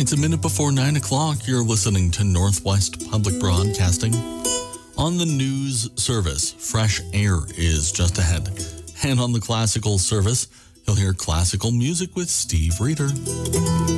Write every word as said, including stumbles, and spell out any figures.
It's a minute before nine o'clock. You're listening to Northwest Public Broadcasting. On the news service, Fresh Air is just ahead. And on the classical service, you'll hear classical music with Steve Reeder.